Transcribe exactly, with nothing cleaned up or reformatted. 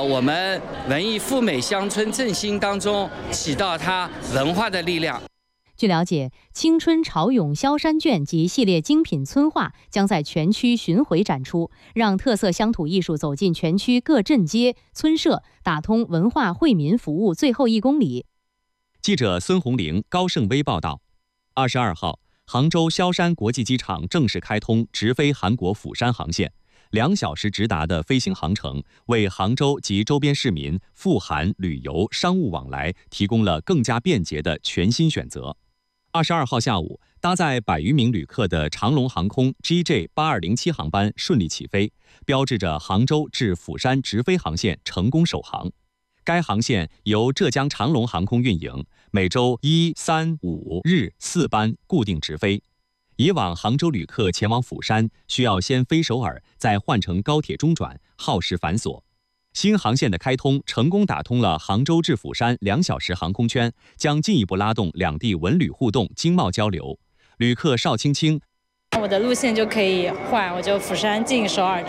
呃我们文艺赴美乡村振兴当中起到它文化的力量。 据了解，青春潮涌萧山卷及系列精品村画将在全区巡回展出，让特色乡土艺术走进全区各镇街村社，打通文化惠民服务最后一公里。 记者孙红玲、高盛威报道。二十二号，杭州萧山国际机场正式开通直飞韩国釜山航线，两小时直达的飞行航程，为杭州及周边市民赴韩旅游、商务往来提供了更加便捷的全新选择。二十二号下午，搭载百余名旅客的长龙航空 G J 八二零七航班顺利起飞，标志着杭州至釜山直飞航线成功首航。该航线由浙江长龙航空运营，每周一、三、五日四班固定直飞。以往杭州旅客前往釜山需要先飞首尔，再换乘高铁中转，耗时繁琐。新航线的开通成功打通了杭州至釜山两小时航空圈，将进一步拉动两地文旅互动、经贸交流。旅客邵青青， 我的路线就可以换，我就釜山进首尔